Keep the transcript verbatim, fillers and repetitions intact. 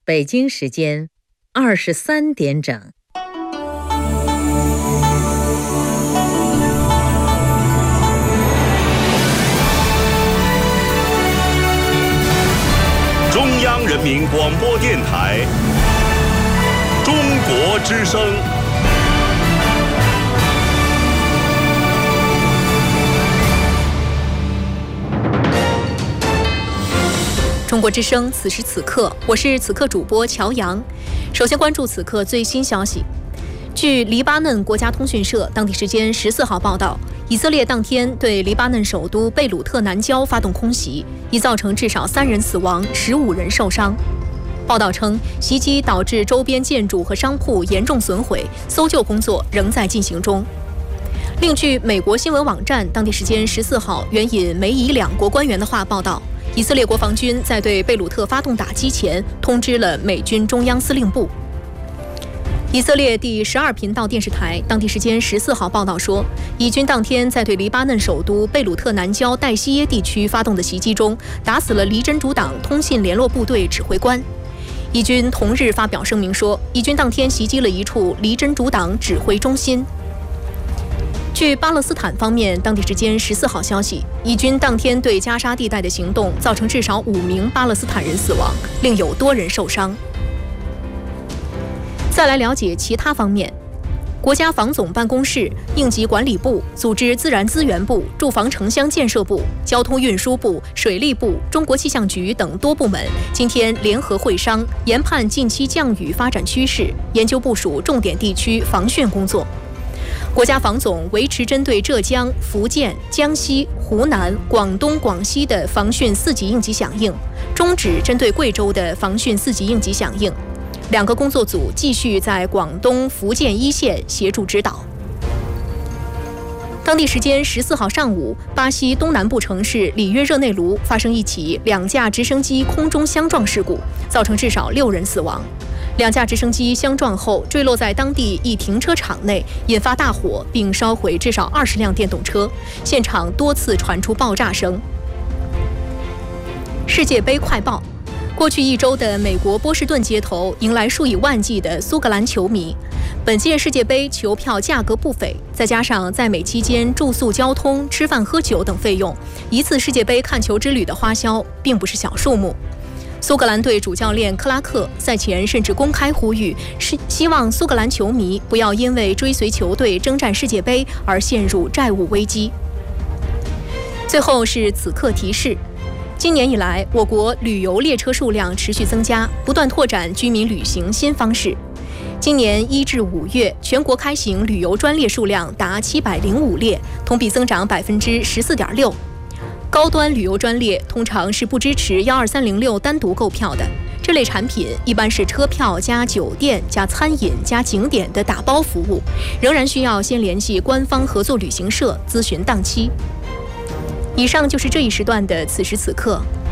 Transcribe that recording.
北京时间二十三点整。 中央人民广播电台中国之声。 中国之声，此时此刻，我是此刻主播乔阳。首先关注此刻最新消息。据黎巴嫩国家通讯社当地时间十四号报道，以色列当天对黎巴嫩首都贝鲁特南郊发动空袭，已造成至少三人死亡，十五人受伤。报道称，袭击导致周边建筑和商铺严重损毁，搜救工作仍在进行中。另据美国新闻网站当地时间十四号援引美以两国官员的话报道，以色列国防军在对贝鲁特发动打击前，通知了美军中央司令部。以色列第十二频道电视台当地时间十四号报道说，以军当天在对黎巴嫩首都贝鲁特南郊代西耶地区发动的袭击中，打死了离真主党通信联络部队指挥官。以军同日发表声明说，以军当天袭击了一处离真主党指挥中心。据巴勒斯坦方面当地时间十四号消息，以军当天对加沙地带的行动造成至少五名巴勒斯坦人死亡，另有多人受伤。再来了解其他方面，国家防总办公室、应急管理部、组织自然资源部、住房城乡建设部、交通运输部、水利部、中国气象局等多部门今天联合会商，研判近期降雨发展趋势，研究部署重点地区防汛工作。国家防总维持针对浙江、福建、江西、湖南、广东、广西的防汛四级应急响应，终止针对贵州的防汛四级应急响应。两个工作组继续在广东、福建一线协助指导。当地时间十四号上午，巴西东南部城市里约热内卢发生一起两架直升机空中相撞事故，造成至少六人死亡。两架直升机相撞后坠落在当地一停车场内，引发大火，并烧毁至少二十辆电动车，现场多次传出爆炸声。世界杯快报：过去一周的美国波士顿街头迎来数以万计的苏格兰球迷。本届世界杯球票价格不菲，再加上在美期间住宿、交通、吃饭、喝酒等费用，一次世界杯看球之旅的花销并不是小数目。苏格兰队主教练克拉克赛前甚至公开呼吁，是希望苏格兰球迷不要因为追随球队征战世界杯而陷入债务危机。最后是此刻提示：今年以来，我国旅游列车数量持续增加，不断拓展居民旅行新方式。今年一至五月，全国开行旅游专列数量达七百零五列，同比增长百分之十四点六。高端旅游专列通常是不支持幺二三零六单独购票的，这类产品一般是车票加酒店加餐饮加景点的打包服务，仍然需要先联系官方合作旅行社咨询档期。以上就是这一时段的此时此刻，